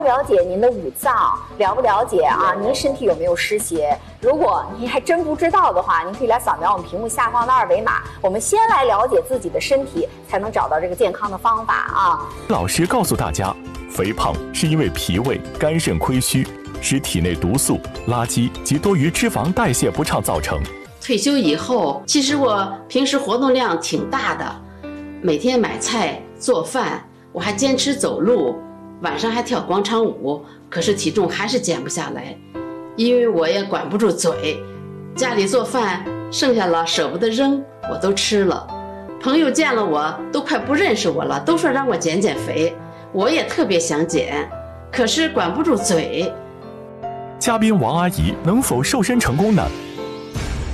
了解您的五脏，了不了解啊？您身体有没有湿邪？如果您还真不知道的话，您可以来扫描我们屏幕下方的二维码。我们先来了解自己的身体，才能找到这个健康的方法啊。 老师告诉大家，肥胖是因为脾胃、肝肾亏虚，使体内毒素、垃圾及多余脂肪代谢不畅造成。 退休以后，其实我平时活动量挺大的，每天买菜做饭，我还坚持走路，晚上还跳广场舞，可是体重还是减不下来，因为我也管不住嘴，家里做饭剩下了舍不得扔，我都吃了。朋友见了我都快不认识我了，都说让我减减肥，我也特别想减，可是管不住嘴。 嘉宾王阿姨能否瘦身成功呢？